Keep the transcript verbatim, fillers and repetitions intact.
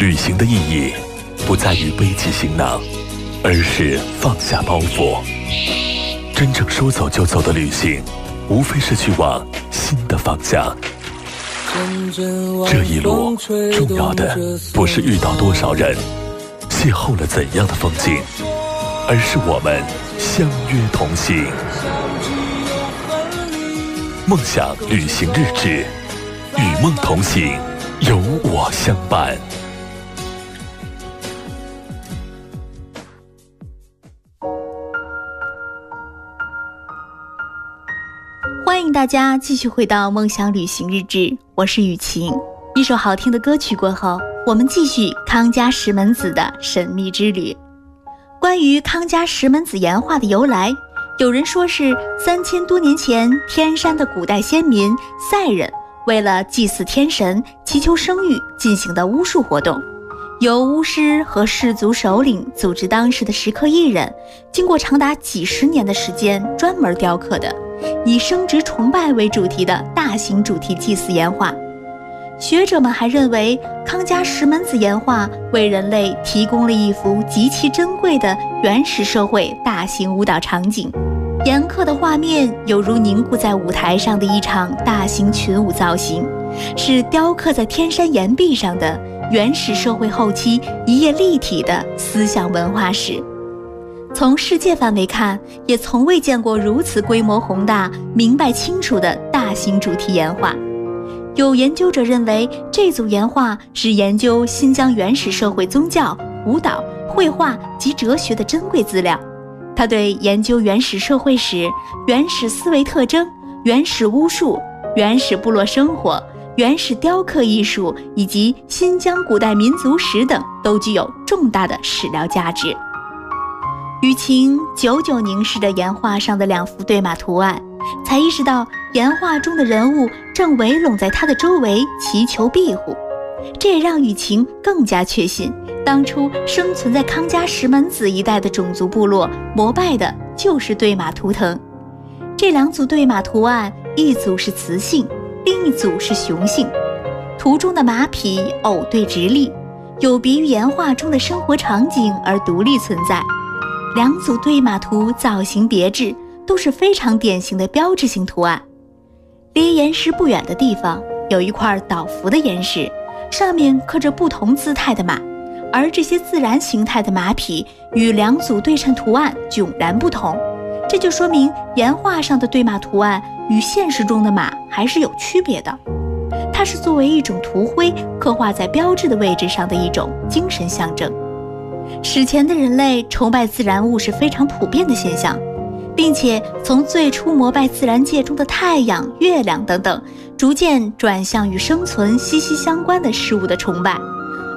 旅行的意义不在于背起行囊，而是放下包袱。真正说走就走的旅行，无非是去往新的方向。这一路重要的不是遇到多少人，邂逅了怎样的风景，而是我们相约同行。梦想旅行日志，与梦同行，有我相伴。 欢迎大家继续回到梦想旅行日志，我是雨晴。一首好听的歌曲过后，我们继续康家石门子的神秘之旅。关于康家石门子岩画的由来，有人说是三千多年前天山的古代先民赛人为了祭祀天神、祈求生育进行的巫术活动，由巫师和氏族首领组织当时的石刻艺人，经过长达几十年的时间专门雕刻的以生殖崇拜为主题的大型主题祭祀岩画。学者们还认为，康家石门子岩画为人类提供了一幅极其珍贵的原始社会大型舞蹈场景，岩刻的画面犹如凝固在舞台上的一场大型群舞造型，是雕刻在天山岩壁上的原始社会后期一页立体的思想文化史。从世界范围看，也从未见过如此规模宏大、明白清楚的大型主题岩画。有研究者认为，这组岩画是研究新疆原始社会宗教、舞蹈、绘画及哲学的珍贵资料。它对研究原始社会史、原始思维特征、原始巫术、原始部落生活、原始雕刻艺术以及新疆古代民族史等都具有重大的史料价值。雨晴久久凝视着岩画上的两幅对马图案，才意识到岩画中的人物正围拢在他的周围祈求庇护。这也让雨晴更加确信，当初生存在康家石门子一带的种族部落膜拜的就是对马图腾。这两组对马图案，一组是雌性，另一组是雄性。图中的马匹偶对直立，有别于岩画中的生活场景而独立存在。两组对马图造型别致，都是非常典型的标志性图案。离岩石不远的地方有一块倒伏的岩石，上面刻着不同姿态的马，而这些自然形态的马匹与两组对称图案迥然不同。这就说明岩画上的对马图案与现实中的马还是有区别的。它是作为一种图徽刻画在标志的位置上的一种精神象征。史前的人类崇拜自然物是非常普遍的现象，并且从最初膜拜自然界中的太阳、月亮等等，逐渐转向与生存息息相关的事物的崇拜。